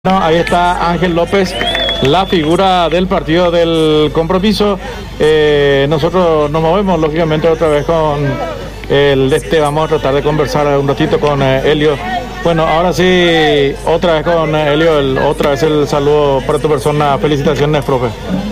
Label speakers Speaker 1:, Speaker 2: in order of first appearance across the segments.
Speaker 1: No, ahí está Ángel López, la figura del partido del compromiso. Nosotros nos movemos lógicamente otra vez con el de este. Vamos a tratar de conversar un ratito con Helio. Bueno, ahora sí, otra vez con Helio, otra vez el saludo para tu persona. Felicitaciones, profe.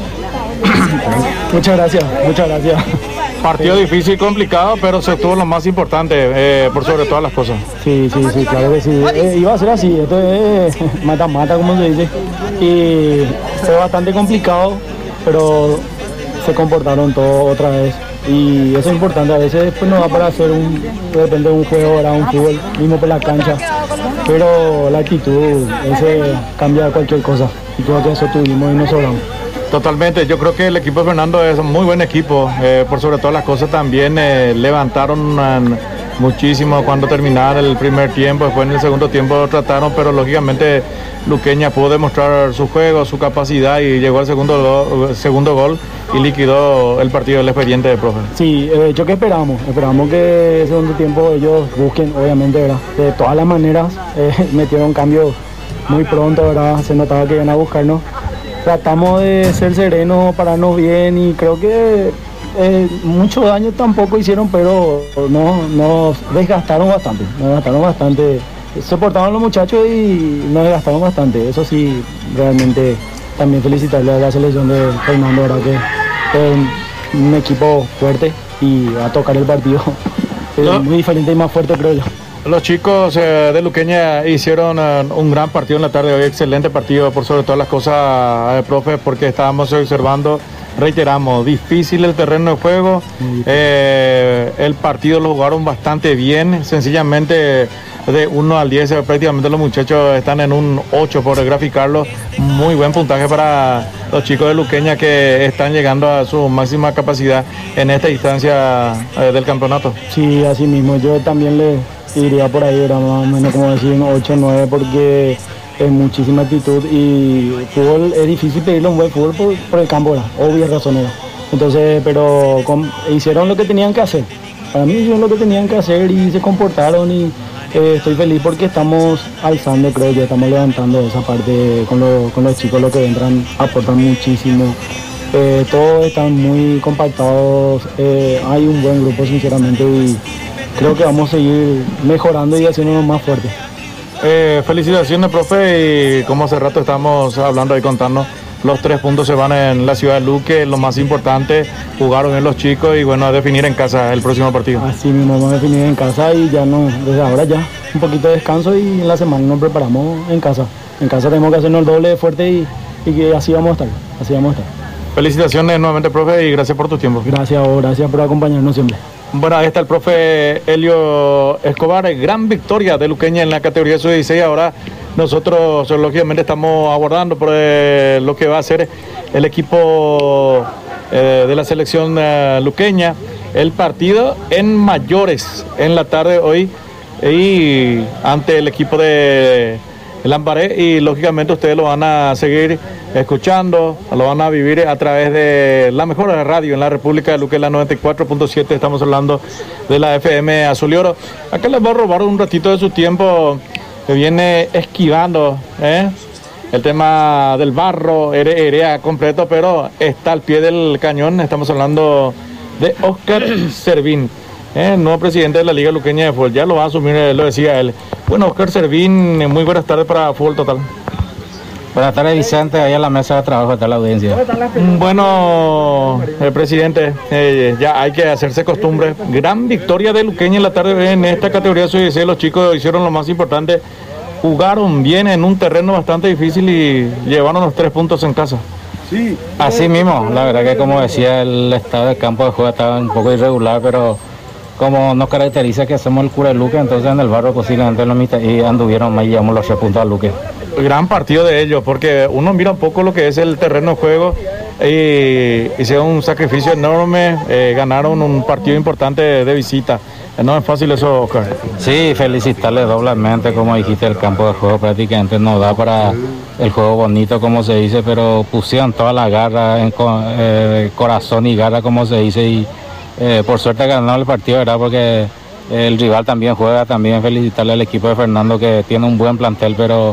Speaker 2: Muchas gracias, muchas gracias.
Speaker 1: Partido difícil y complicado, pero se obtuvo lo más importante, por sobre todas las cosas.
Speaker 2: Sí, claro que sí. Iba a ser así, esto es mata-mata, como se dice. Y fue bastante complicado, pero se comportaron todos otra vez. Y eso es importante, a veces pues, no da para hacer de repente un juego, era un fútbol, mismo por la cancha. Pero la actitud, ese cambia cualquier cosa. Y creo que eso tuvimos y nos sobramos.
Speaker 1: Totalmente, yo creo que el equipo de Fernando es un muy buen equipo, por sobre todas las cosas también levantaron muchísimo cuando terminaron el primer tiempo, después en el segundo tiempo trataron, pero lógicamente Luqueña pudo demostrar su juego, su capacidad y llegó al segundo gol y liquidó el partido del expediente de profe.
Speaker 2: Sí, yo que esperamos que el segundo tiempo ellos busquen, obviamente, ¿verdad? De todas las maneras, metieron cambios muy pronto, ¿verdad? Se notaba que iban a buscarnos. Tratamos de ser serenos, pararnos bien y creo que mucho daño tampoco hicieron, pero nos desgastaron bastante. Se portaron los muchachos y nos desgastaron bastante. Eso sí, realmente también felicitarle a la selección de Fernando, ¿verdad? Que es un equipo fuerte y a tocar el partido muy diferente y más fuerte, creo yo.
Speaker 1: Los chicos de Luqueña hicieron un gran partido en la tarde de hoy, excelente partido por sobre todas las cosas, profe, porque estábamos observando, reiteramos, difícil el terreno de juego, el partido lo jugaron bastante bien, sencillamente de 1 al 10 prácticamente los muchachos están en un 8 por graficarlo, muy buen puntaje para los chicos de Luqueña que están llegando a su máxima capacidad en esta instancia del campeonato.
Speaker 2: Sí, así mismo, yo también iría por ahí, era más o menos como decir un 8 o 9 porque es muchísima actitud y fútbol es difícil pedirle un buen fútbol por el campo, obvias razones. Entonces, pero hicieron lo que tenían que hacer. Para mí hicieron lo que tenían que hacer y se comportaron y estoy feliz porque estamos alzando, creo yo, estamos levantando esa parte con los chicos, los que entran, aportan muchísimo. Todos están muy compactados, hay un buen grupo sinceramente y creo que vamos a seguir mejorando y haciéndonos más fuertes.
Speaker 1: Felicitaciones, profe, y como hace rato estamos hablando y contando, los 3 puntos se van en la ciudad de Luque, lo más importante, jugaron bien los chicos y bueno, a definir en casa el próximo partido.
Speaker 2: Así mismo, vamos a definir en casa y ya no, desde ahora ya, un poquito de descanso y en la semana nos preparamos en casa. En casa tenemos que hacernos el doble de fuerte y que así vamos a estar,
Speaker 1: Felicitaciones nuevamente, profe, y gracias por tu tiempo.
Speaker 2: Gracias por acompañarnos siempre.
Speaker 1: Bueno, ahí está el profe Helio Escobar, gran victoria de Luqueña en la categoría sub-16. Ahora nosotros lógicamente estamos abordando por lo que va a ser el equipo de la selección luqueña, el partido en mayores en la tarde de hoy y ante el equipo de Lambaré, y lógicamente ustedes lo van a seguir escuchando, lo van a vivir a través de la mejor radio en la República de Luque, la 94.7, estamos hablando de la FM Azul y Oro. Acá les voy a robar un ratito de su tiempo, que viene esquivando el tema del barro, herea completo, pero está al pie del cañón. Estamos hablando de Oscar Servín, nuevo presidente de la Liga Luqueña de Fútbol. Ya lo va a asumir, lo decía él. Bueno, Oscar Servín, muy buenas tardes para Fútbol Total.
Speaker 3: Buenas tardes, Vicente, ahí a la mesa de trabajo está la audiencia.
Speaker 1: Bueno, presidente, ya hay que hacerse costumbre. Gran victoria de Luqueña en la tarde en esta categoría sub-16. Los chicos hicieron lo más importante, jugaron bien en un terreno bastante difícil y llevaron los 3 puntos en casa.
Speaker 3: Sí. Así mismo, la verdad que como decía, el estado del campo de juego estaba un poco irregular, pero como nos caracteriza que hacemos el cura de Luque, entonces en el barrio posiblemente en la mitad y anduvieron más y llevamos los 3 puntos a Luque.
Speaker 1: Gran partido de ellos, porque uno mira un poco lo que es el terreno de juego y hicieron un sacrificio enorme, ganaron un partido importante de visita. No es fácil eso, Oscar.
Speaker 3: Sí, felicitarles doblemente, como dijiste, el campo de juego prácticamente no da para el juego bonito, como se dice, pero pusieron toda la garra, corazón y garra, como se dice, y por suerte ganaron el partido, ¿verdad? Porque el rival también juega, también felicitarle al equipo de Fernando que tiene un buen plantel, pero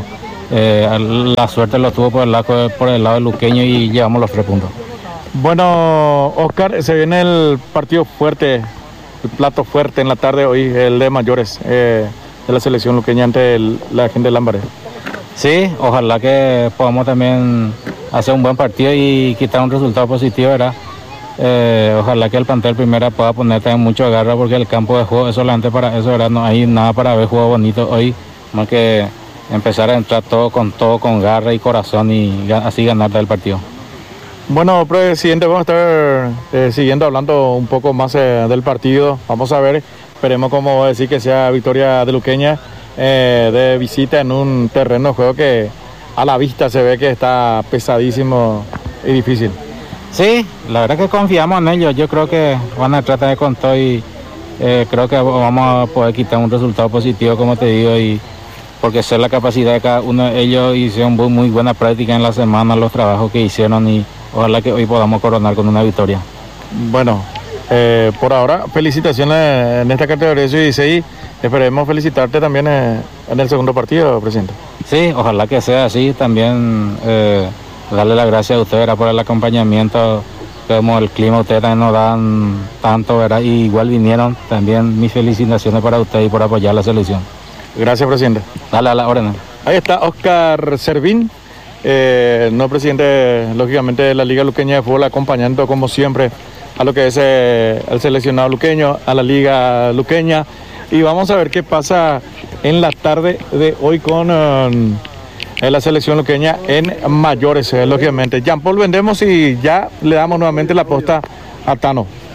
Speaker 3: la suerte lo tuvo por el lado de Luqueño y llevamos los 3 puntos.
Speaker 1: Bueno, Oscar, se viene el partido fuerte, el plato fuerte en la tarde hoy, el de mayores de la selección luqueña ante la gente de Lambaré.
Speaker 3: Sí, ojalá que podamos también hacer un buen partido y quitar un resultado positivo, ¿verdad? Ojalá que el plantel primera pueda poner también mucho garra porque el campo de juego es solamente para eso, ¿verdad? No hay nada para ver juego bonito hoy, más que empezar a entrar todo, con garra y corazón y así ganar el partido.
Speaker 1: Bueno, presidente, vamos a estar siguiendo hablando un poco más del partido. Vamos a ver, esperemos como decir que sea victoria de Luqueña de visita en un terreno de juego que a la vista se ve que está pesadísimo y difícil.
Speaker 3: Sí, la verdad que confiamos en ellos. Yo creo que van a tratar de con todo y creo que vamos a poder quitar un resultado positivo, como te digo, y porque sé la capacidad de cada uno de ellos. Hicieron muy buena práctica en la semana, los trabajos que hicieron y ojalá que hoy podamos coronar con una victoria.
Speaker 1: Bueno, por ahora felicitaciones en esta categoría de 16. Esperemos felicitarte también en el segundo partido, presidente.
Speaker 3: Sí, ojalá que sea así. También darle las gracias a ustedes por el acompañamiento. Como el clima ustedes también nos dan tanto, ¿verdad? Y igual vinieron. También mis felicitaciones para ustedes y por apoyar la selección.
Speaker 1: Gracias, presidente.
Speaker 3: Dale a la orden.
Speaker 1: Ahí está Oscar Servín, no presidente, lógicamente, de la Liga Luqueña de Fútbol, acompañando como siempre a lo que es el seleccionado luqueño, a la Liga Luqueña. Y vamos a ver qué pasa en la tarde de hoy con la selección luqueña en mayores, lógicamente. Jean Paul, vendemos y ya le damos nuevamente la posta a Tano.